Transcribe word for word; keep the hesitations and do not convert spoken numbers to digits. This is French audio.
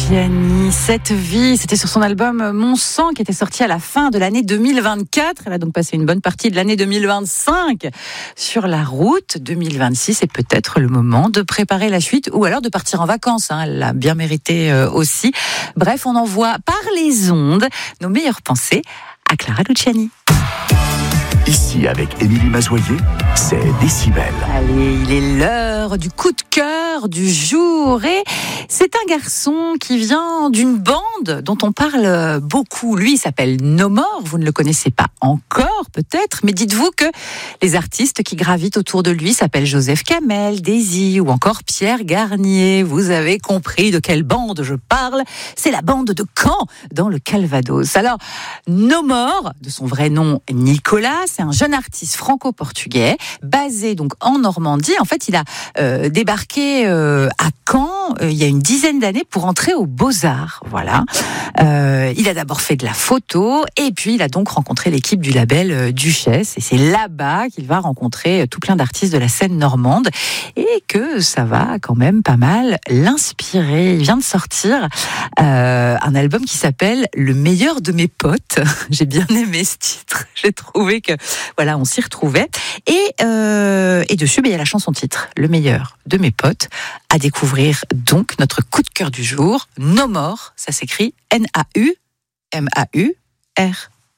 Luciani, Cette vie, c'était sur son album Mon sang qui était sorti à la fin de l'année deux mille vingt-quatre. Elle a donc passé une bonne partie de l'année deux mille vingt-cinq sur la route. deux mille vingt-six est peut-être le moment de préparer la suite ou alors de partir en vacances. Hein. Elle l'a bien mérité euh, aussi. Bref, on envoie par les ondes nos meilleures pensées à Clara Luciani. Ici, avec Émilie Mazoyer, c'est Décibel. Allez, il est l'heure du coup de cœur du jour. Et c'est un garçon qui vient d'une bande dont on parle beaucoup. Lui, il s'appelle No More. Vous ne le connaissez pas encore, peut-être. Mais dites-vous que les artistes qui gravitent autour de lui s'appellent Joseph Kamel, Daisy ou encore Pierre Garnier. Vous avez compris de quelle bande je parle. C'est la bande de Caen, dans le Calvados. Alors, No More, de son vrai nom Nicolas, c'est un jeune artiste franco-portugais, basé donc en Normandie. En fait, il a euh, débarqué euh, à Caen euh, il y a une dizaine d'années pour entrer aux Beaux-Arts. Voilà. Euh, il a d'abord fait de la photo et puis il a donc rencontré l'équipe du label euh, Duchesse. Et c'est là-bas qu'il va rencontrer euh, tout plein d'artistes de la scène normande et que ça va quand même pas mal l'inspirer. Il vient de sortir euh, un album qui s'appelle Le meilleur de mes potes. J'ai bien aimé ce titre. J'ai trouvé que voilà, on s'y retrouvait. Et, euh, et dessus, ben, il y a la chanson titre, Le meilleur de mes potes, à découvrir donc notre coup de cœur du jour, No More, ça s'écrit N A U M A U R.